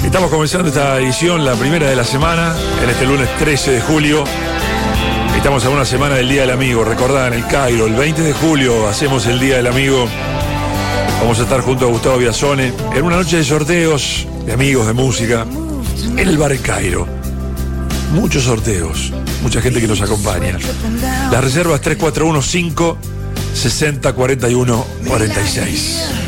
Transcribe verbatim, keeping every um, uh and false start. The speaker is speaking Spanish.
Estamos comenzando esta edición, la primera de la semana, en este lunes trece de julio. Estamos a una semana del Día del Amigo. Recordá, en el Cairo, el veinte de julio hacemos el Día del Amigo. Vamos a estar junto a Gustavo Biasone en una noche de sorteos, de amigos, de música, en el bar El Cairo. Muchos sorteos, mucha gente que nos acompaña. Las reservas tres cuatro uno cinco, sesenta, cuarenta y uno, cuarenta y seis.